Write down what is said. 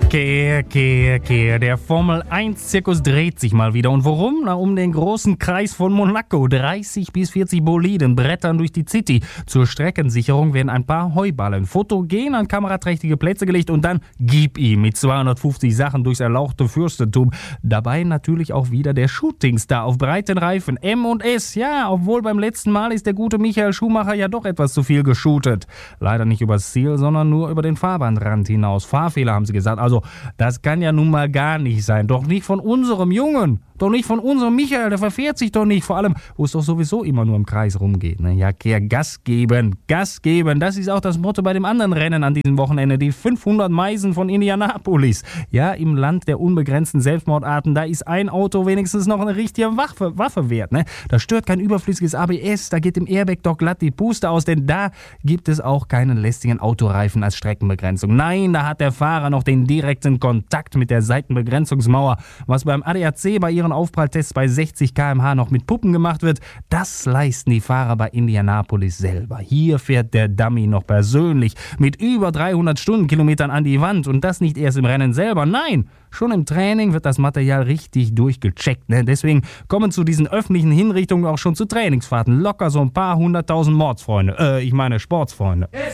Kehr. Der Formel-1-Zirkus dreht sich mal wieder. Und warum? Na, um den großen Kreis von Monaco. 30 bis 40 Boliden brettern durch die City. Zur Streckensicherung werden ein paar Heuballen fotogen an kameraträchtige Plätze gelegt und dann gib ihm mit 250 Sachen durchs erlauchte Fürstentum. Dabei natürlich auch wieder der Shootingstar auf breiten Reifen. M&S, ja, obwohl beim letzten Mal ist der gute Michael Schumacher ja doch etwas zu viel geshootet. Leider nicht übers Ziel, sondern nur über den Fahrbahnrand hinaus. Fahrfehler, haben sie gesagt. Also, das kann ja nun mal gar nicht sein. Doch nicht von unserem Jungen. Doch nicht von unserem Michael, der verfährt sich doch nicht. Vor allem, wo es doch sowieso immer nur im Kreis rumgeht. Ne? Ja, Kehr, Gas geben. Das ist auch das Motto bei dem anderen Rennen an diesem Wochenende. Die 500 Meisen von Indianapolis. Ja, im Land der unbegrenzten Selbstmordarten, da ist ein Auto wenigstens noch eine richtige Waffe wert. Ne? Da stört kein überflüssiges ABS, da geht dem Airbag doch glatt die Puste aus, denn da gibt es auch keinen lästigen Autoreifen als Streckenbegrenzung. Nein, da hat der Fahrer noch den direkten Kontakt mit der Seitenbegrenzungsmauer. Was beim ADAC bei ihren Aufpralltests bei 60 km/h noch mit Puppen gemacht wird, das leisten die Fahrer bei Indianapolis selber. Hier fährt der Dummy noch persönlich mit über 300 Stundenkilometern an die Wand und das nicht erst im Rennen selber, nein, schon im Training wird das Material richtig durchgecheckt. Ne? Deswegen kommen zu diesen öffentlichen Hinrichtungen auch schon zu Trainingsfahrten locker so ein paar 100.000 Sportsfreunde.